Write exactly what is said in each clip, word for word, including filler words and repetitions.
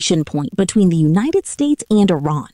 inflection point between the United States and Iran.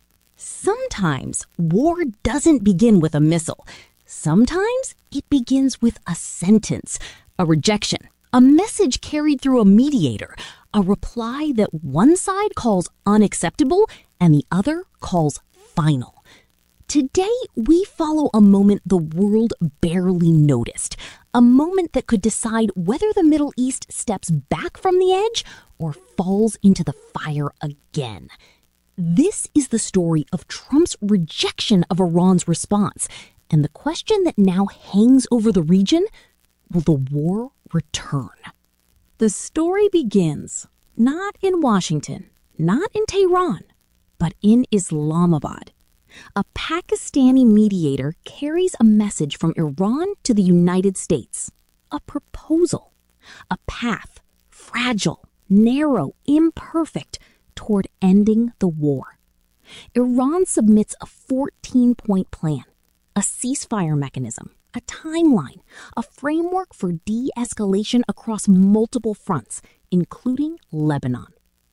Sometimes war doesn't begin with a missile. Sometimes it begins with a sentence, a rejection, a message carried through a mediator, a reply that one side calls unacceptable and the other calls final. Today, we follow a moment the world barely noticed, a moment that could decide whether the Middle East steps back from the edge or falls into the fire again. This is the story of Trump's rejection of Iran's response, and the question that now hangs over the region: will the war return? The story begins not in Washington, not in Tehran, but in Islamabad. A Pakistani mediator carries a message from Iran to the United States. A proposal. A path, fragile, narrow, imperfect, toward ending the war. Iran submits a fourteen-point plan, a ceasefire mechanism, a timeline, a framework for de-escalation across multiple fronts, including Lebanon.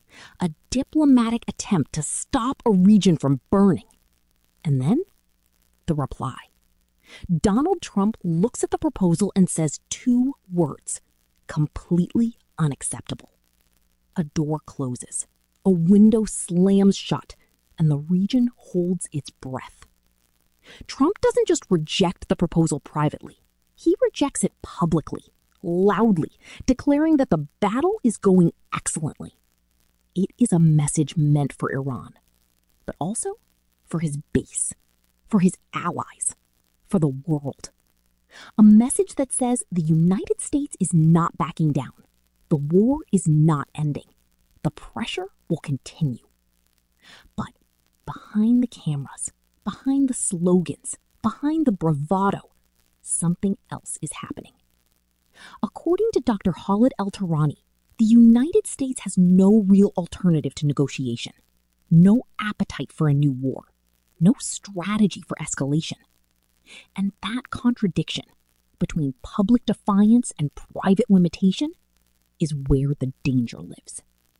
A diplomatic attempt to stop a region from burning. And then, the reply. Donald Trump looks at the proposal and says two words: completely unacceptable. A door closes, a window slams shut, and the region holds its breath. Trump doesn't just reject the proposal privately. He rejects it publicly, loudly, declaring that the battle is going excellently. It is a message meant for Iran, but also for his base, for his allies, for the world. A message that says the United States is not backing down. The war is not ending. The pressure will continue. But behind the cameras, behind the slogans, behind the bravado, something else is happening. According to Doctor Khalid Al-Tehrani, the United States has no real alternative to negotiation, no appetite for a new war, no strategy for escalation. And that contradiction between public defiance and private limitation is where the danger lives.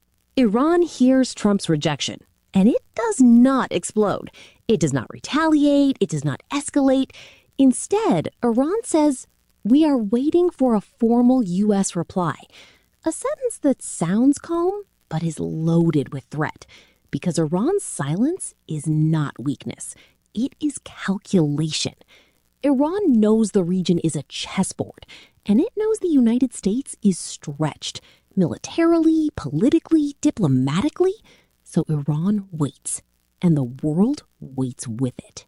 Iran hears Trump's rejection, and it does not explode. It does not retaliate. It does not escalate. Instead, Iran says, "We are waiting for a formal U S reply," a sentence that sounds calm but is loaded with threat, because Iran's silence is not weakness. It is calculation. Iran knows the region is a chessboard, and it knows the United States is stretched militarily, politically, diplomatically. So Iran waits, and the world waits with it.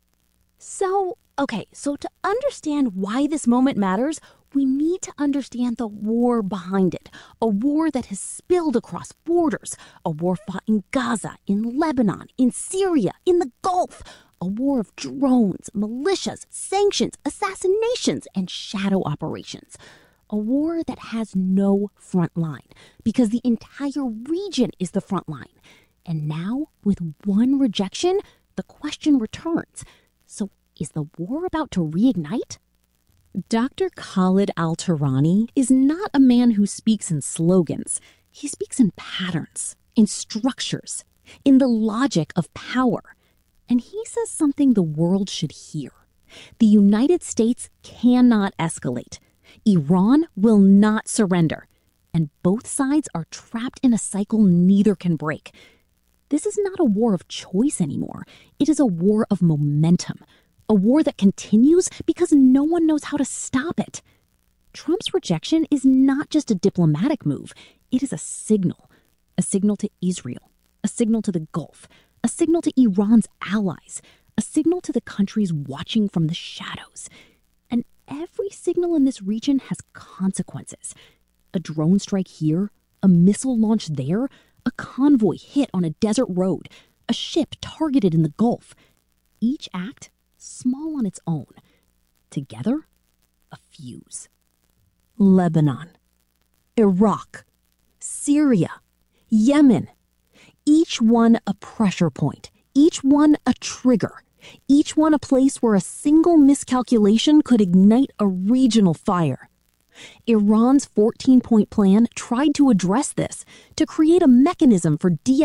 So, okay, so to understand why this moment matters, we need to understand the war behind it. A war that has spilled across borders. A war fought in Gaza, in Lebanon, in Syria, in the Gulf. A war of drones, militias, sanctions, assassinations, and shadow operations. A war that has no front line, because the entire region is the front line. And now, with one rejection, the question returns. So is the war about to reignite? Doctor Khalid Al-Tehrani is not a man who speaks in slogans. He speaks in patterns, in structures, in the logic of power. And he says something the world should hear. The United States cannot escalate. Iran will not surrender. And both sides are trapped in a cycle neither can break. This is not a war of choice anymore. It is a war of momentum. A war that continues because no one knows how to stop it. Trump's rejection is not just a diplomatic move. It is a signal. A signal to Israel. A signal to the Gulf. A signal to Iran's allies. A signal to the countries watching from the shadows. And every signal in this region has consequences. A drone strike here, a missile launch there, a convoy hit on a desert road, a ship targeted in the Gulf. Each act small on its own. Together, a fuse. Lebanon, Iraq, Syria, Yemen. Each one a pressure point. Each one a trigger. Each one a place where a single miscalculation could ignite a regional fire. Iran's fourteen-point plan tried to address this, to create a mechanism for de